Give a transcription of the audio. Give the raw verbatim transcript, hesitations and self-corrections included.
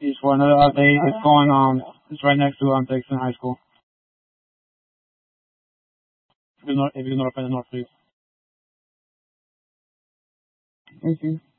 East for another update. It's going on. It's right next to um Dixon High School. If you know, if you know, up in the north, please. Thank you.